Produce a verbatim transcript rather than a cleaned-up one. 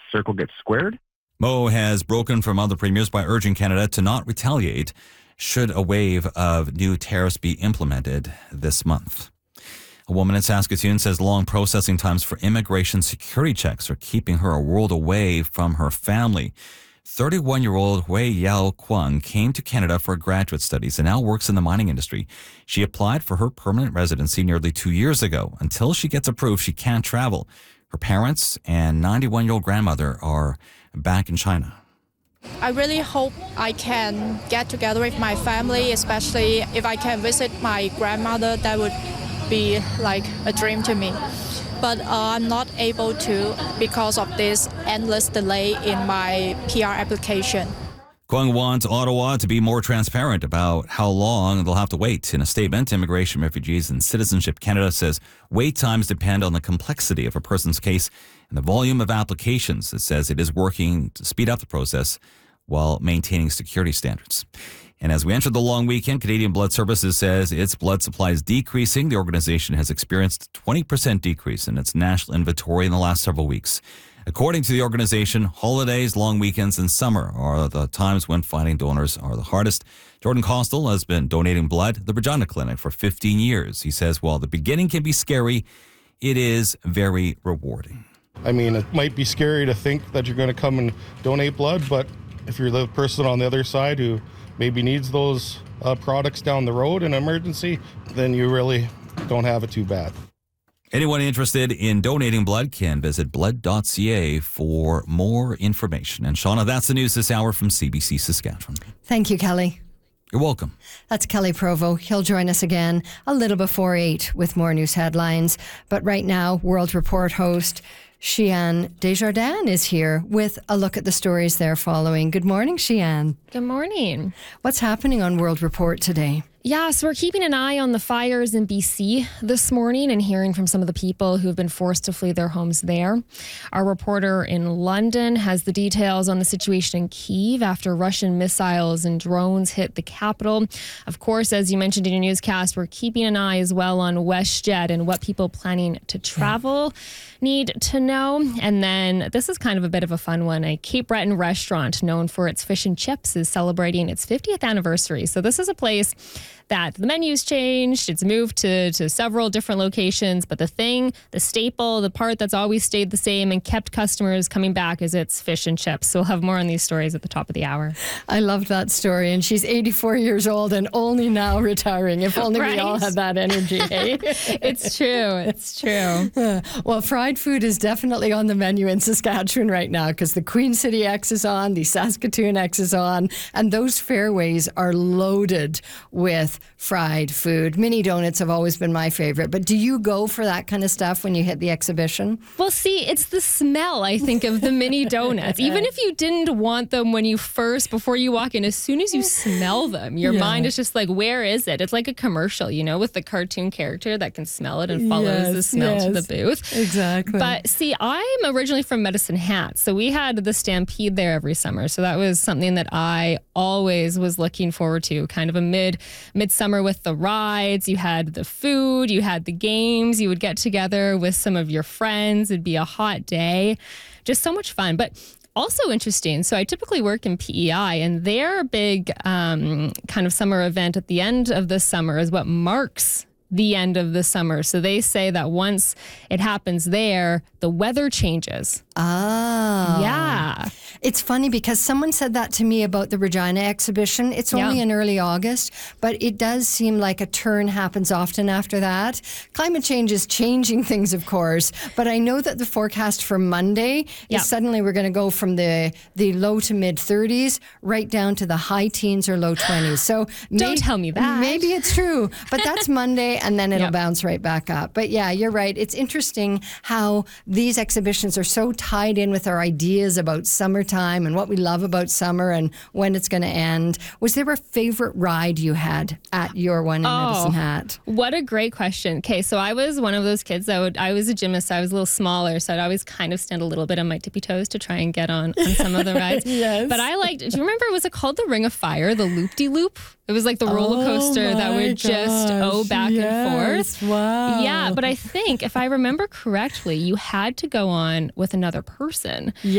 circle gets squared. Mo has broken from other premiers by urging Canada to not retaliate should a wave of new tariffs be implemented this month. A woman in Saskatoon says long processing times for immigration security checks are keeping her a world away from her family. thirty-one-year-old Hui Yao Kwang came to Canada for graduate studies and now works in the mining industry. She applied for her permanent residency nearly two years ago. Until she gets approved, she can't travel. Her parents and ninety-one-year-old grandmother are back in China. I really hope I can get together with my family, especially if I can visit my grandmother. That would be like a dream to me. But uh, I'm not able to because of this endless delay in my P R application. Kwang wants Ottawa to be more transparent about how long they'll have to wait. In a statement, Immigration, Refugees and Citizenship Canada says wait times depend on the complexity of a person's case and the volume of applications. It says it is working to speed up the process while maintaining security standards. And as we enter the long weekend, Canadian Blood Services says its blood supply is decreasing. The organization has experienced a twenty percent decrease in its national inventory in the last several weeks. According to the organization, holidays, long weekends, and summer are the times when finding donors are the hardest. Jordan Costel has been donating blood at the Regina Clinic for fifteen years. He says while the beginning can be scary, it is very rewarding. I mean, it might be scary to think that you're going to come and donate blood, but if you're the person on the other side who maybe needs those uh, products down the road in an emergency, then you really don't have it too bad. Anyone interested in donating blood can visit blood dot c a for more information. And Shauna, that's the news this hour from C B C Saskatchewan. Thank you, Kelly. You're welcome. That's Kelly Provo. He'll join us again a little before eight with more news headlines. But right now, World Report host Sheanne Desjardins is here with a look at the stories they're following. Good morning, Sheanne. Good morning. What's happening on World Report today? Yeah, so we're keeping an eye on the fires in B C this morning and hearing from some of the people who have been forced to flee their homes there. Our reporter in London has the details on the situation in Kyiv after Russian missiles and drones hit the capital. Of course, as you mentioned in your newscast, we're keeping an eye as well on WestJet and what people planning to travel need to know. And then this is kind of a bit of a fun one. A Cape Breton restaurant known for its fish and chips is celebrating its fiftieth anniversary. So this is a place that the menu's changed. It's moved to, to several different locations. But the thing, the staple, the part that's always stayed the same and kept customers coming back is its fish and chips. So we'll have more on these stories at the top of the hour. I love that story. And she's eighty-four years old and only now retiring. If only right? we all had that energy, hey? It's true. It's true. Well, fried food is definitely on the menu in Saskatchewan right now because the Queen City X is on, the Saskatoon X is on, and those fairways are loaded with fried food. Mini donuts have always been my favorite, but do you go for that kind of stuff when you hit the exhibition? Well, see, it's the smell, I think, of the mini donuts. Even if you didn't want them when you first, before you walk in, as soon as you smell them, your yeah. mind is just like, where is it? It's like a commercial, you know, with the cartoon character that can smell it and follows yes, the smell yes. to the booth. Exactly. But see, I'm originally from Medicine Hat, so we had the Stampede there every summer. So that was something that I always was looking forward to, kind of a mid midsummer with the rides. You had the food, you had the games, you would get together with some of your friends. It'd be a hot day, just so much fun. But also interesting. So I typically work in P E I, and their big um, kind of summer event at the end of the summer is what marks the end of the summer. So they say that once it happens there, the weather changes. Ah. Yeah. It's funny because someone said that to me about the Regina exhibition. It's only yeah. in early August, but it does seem like a turn happens often after that. Climate change is changing things, of course, but I know that the forecast for Monday yeah. is suddenly we're going to go from the, the low to mid thirties right down to the high teens or low twenties. So don't may- tell me that. Maybe it's true, but that's Monday and then it'll yep. bounce right back up. But yeah, you're right. It's interesting how these exhibitions are so tied in with our ideas about summertime and what we love about summer and when it's going to end. Was there a favorite ride you had at your one in oh, Medicine Hat? What a great question. Okay, so I was one of those kids that would, I was a gymnast, so I was a little smaller, so I'd always kind of stand a little bit on my tippy toes to try and get on, on some of the rides. Yes. But I liked, do you remember, was it called the Ring of Fire, the loop-de-loop? It was like the roller coaster oh that would gosh. just oh back yes. and forth. Wow. Yeah, but I think if I remember correctly, you had to go on with another person.